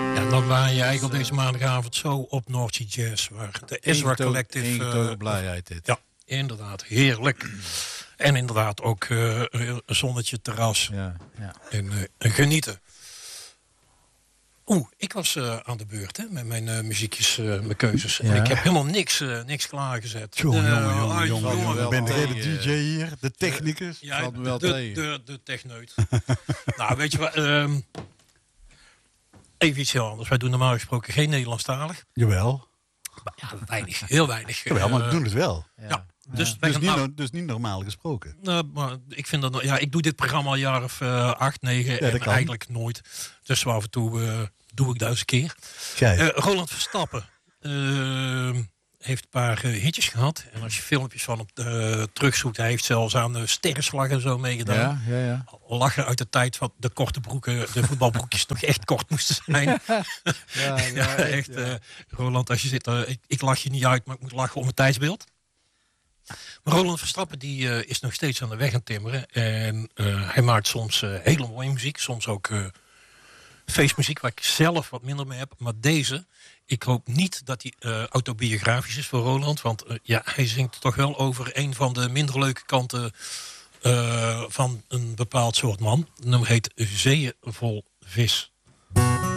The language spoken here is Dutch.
Ja, dan waar je eigenlijk op deze maandagavond zo op North Sea Jazz, waar de Ezra Collective... Eén blijheid dit. Ja, inderdaad, heerlijk. En inderdaad ook een zonnetje, terras Ja. en genieten. Ik was aan de beurt hè, met mijn muziekjes, mijn keuzes. Ja. En ik heb helemaal niks klaargezet. Jongen. Ik ben de hele DJ hier, de technicus. Ja, valt me wel tegen. de techneut. Nou, weet je wat... even iets heel anders. Wij doen normaal gesproken geen Nederlandstalig. Jawel. Maar ja, weinig. Heel weinig. Jawel, maar we doen het wel. Ja. Dus, wij Dus gaan niet, niet normaal gesproken. maar ik vind dat... Ja, ik doe dit programma al een jaar of 8, 9. Ja, dat en kan. eigenlijk nooit. Dus af en toe doe ik dat eens een keer. Kijk. Roland Verstappen heeft een paar hitjes gehad. En als je filmpjes van hem terugzoekt... Hij heeft zelfs aan de sterrenslag en zo meegedaan. Ja. Lachen uit de tijd van de korte broeken... de voetbalbroekjes nog echt kort moesten zijn. Ja, echt. Roland, als je zit... ik lach je niet uit, maar ik moet lachen om het tijdsbeeld. Maar Roland Verstappen die is nog steeds aan de weg aan het timmeren. En hij maakt soms hele mooie muziek. Soms ook feestmuziek waar ik zelf wat minder mee heb. Maar deze, ik hoop niet dat hij autobiografisch is voor Roland. Want hij zingt toch wel over een van de minder leuke kanten van een bepaald soort man. Het nummer heet Zeeën vol vis.